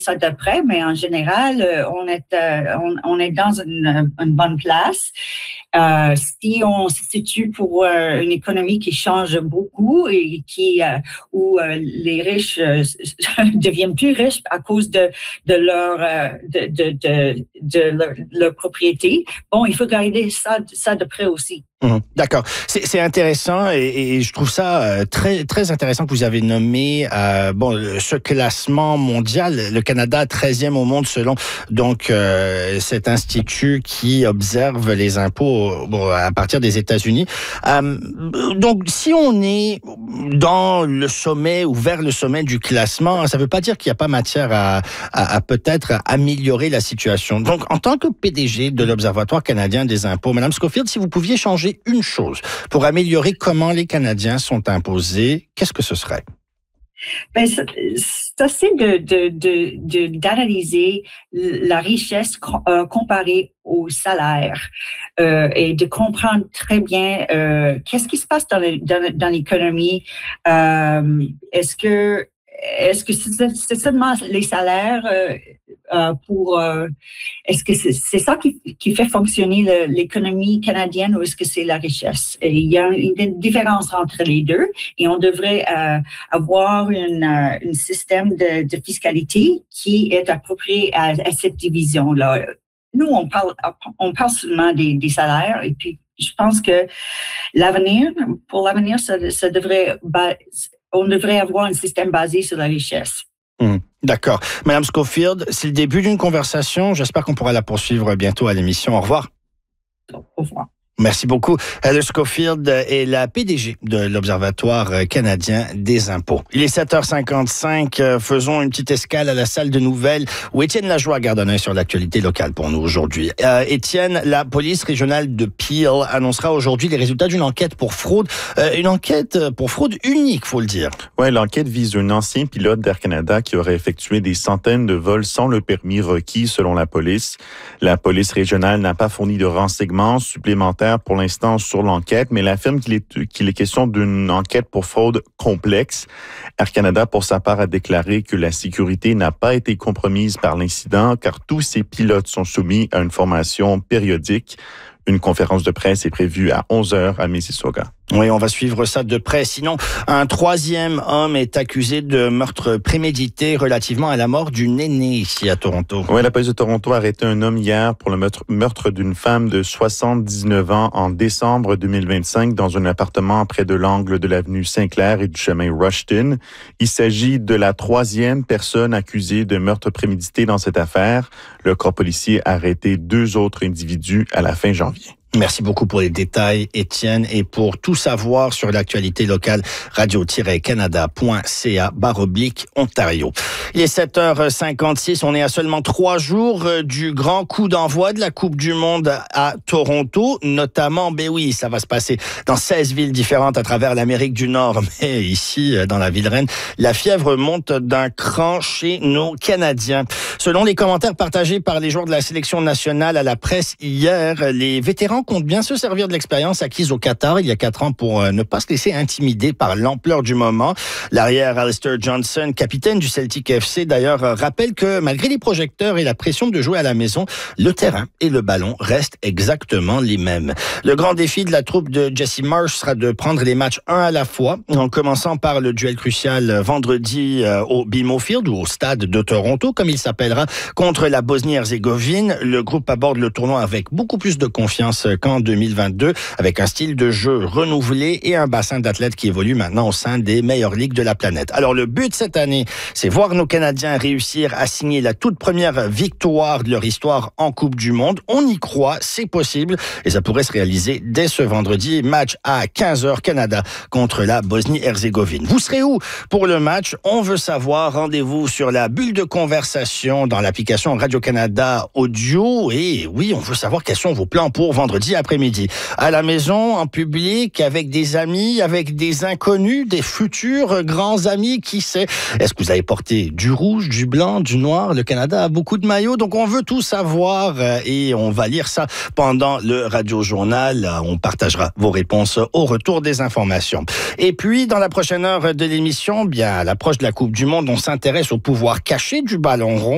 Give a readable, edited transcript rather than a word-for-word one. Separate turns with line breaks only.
ça de près, mais en général, on est dans une bonne place. Si on se situe pour une économie qui change beaucoup et où les riches deviennent plus riches à cause de leur propriété, bon, il faut garder ça de près aussi.
D'accord. C'est intéressant et je trouve ça très très intéressant que vous avez nommé ce classement mondial, le Canada 13e au monde selon donc cet institut qui observe les impôts à partir des États-Unis. Donc si on est dans le sommet ou vers le sommet du classement, ça veut pas dire qu'il n'y a pas matière à peut-être améliorer la situation. Donc en tant que PDG de l'Observatoire canadien des impôts, Madame Schofield, si vous pouviez changer une chose pour améliorer comment les Canadiens sont imposés, qu'est-ce que ce serait?
Ben, ça c'est d'analyser la richesse comparée au salaire et de comprendre très bien qu'est-ce qui se passe dans l'économie. Est-ce que c'est seulement les salaires est-ce que c'est ça qui fait fonctionner l'économie canadienne ou est-ce que c'est la richesse? Et il y a une différence entre les deux et on devrait avoir un système de fiscalité qui est approprié à cette division-là. Nous, on parle seulement des salaires et puis je pense que pour l'avenir, on devrait avoir un système basé sur la richesse.
D'accord. Madame Schofield, c'est le début d'une conversation. J'espère qu'on pourra la poursuivre bientôt à l'émission. Au revoir.
Au revoir.
Merci beaucoup. Heather Schofield est la PDG de l'Observatoire canadien des impôts. Il est 7h55. Faisons une petite escale à la salle de nouvelles où Étienne Lajoie garde un œil sur l'actualité locale pour nous aujourd'hui. Étienne, la police régionale de Peel annoncera aujourd'hui les résultats d'une enquête pour fraude. Une enquête pour fraude unique, faut le dire.
Oui, l'enquête vise un ancien pilote d'Air Canada qui aurait effectué des centaines de vols sans le permis requis selon la police. La police régionale n'a pas fourni de renseignements supplémentaires pour l'instant sur l'enquête, mais elle affirme qu'il est question d'une enquête pour fraude complexe. Air Canada, pour sa part, a déclaré que la sécurité n'a pas été compromise par l'incident car tous ses pilotes sont soumis à une formation périodique. Une conférence de presse est prévue à 11h à Mississauga.
Oui, on va suivre ça de près. Sinon, un troisième homme est accusé de meurtre prémédité relativement à la mort d'une aînée ici à Toronto.
Oui, la police de Toronto a arrêté un homme hier pour le meurtre d'une femme de 79 ans en décembre 2025 dans un appartement près de l'angle de l'avenue Saint-Clair et du chemin Rushton. Il s'agit de la troisième personne accusée de meurtre prémédité dans cette affaire. Le corps policier a arrêté 2 autres individus à la fin janvier.
Merci beaucoup pour les détails, Étienne. Et pour tout savoir sur l'actualité locale, radio-canada.ca/Ontario. Il est 7h56. On est à seulement 3 jours du grand coup d'envoi de la Coupe du Monde à Toronto. Notamment, oui, ça va se passer dans 16 villes différentes à travers l'Amérique du Nord. Mais ici, dans la ville reine, la fièvre monte d'un cran chez nos Canadiens. Selon les commentaires partagés par les joueurs de la sélection nationale à la presse hier, les vétérans compte bien se servir de l'expérience acquise au Qatar il y a 4 ans pour ne pas se laisser intimider par l'ampleur du moment. L'arrière Alistair Johnson, capitaine du Celtic FC d'ailleurs, rappelle que malgré les projecteurs et la pression de jouer à la maison, le terrain et le ballon restent exactement les mêmes. Le grand défi de la troupe de Jesse Marsch sera de prendre les matchs un à la fois, en commençant par le duel crucial vendredi au BMO Field ou au stade de Toronto, comme il s'appellera, contre la Bosnie-Herzégovine. Le groupe aborde le tournoi avec beaucoup plus de confiance qu'en 2022, avec un style de jeu renouvelé et un bassin d'athlètes qui évolue maintenant au sein des meilleures ligues de la planète. Alors le but cette année, c'est voir nos Canadiens réussir à signer la toute première victoire de leur histoire en Coupe du Monde. On y croit, c'est possible et ça pourrait se réaliser dès ce vendredi. Match à 15h Canada contre la Bosnie-Herzégovine. Vous serez où pour le match? On veut savoir. Rendez-vous sur la bulle de conversation dans l'application Radio-Canada Audio. Et oui, on veut savoir quels sont vos plans pour vendredi après-midi. À la maison, en public, avec des amis, avec des inconnus, des futurs grands amis, qui sait? Est-ce que vous avez porté du rouge, du blanc, du noir? Le Canada a beaucoup de maillots, donc on veut tout savoir et on va lire ça pendant le Radio-Journal. On partagera vos réponses au retour des informations. Et puis, dans la prochaine heure de l'émission, à l'approche de la Coupe du Monde, on s'intéresse au pouvoir caché du ballon rond.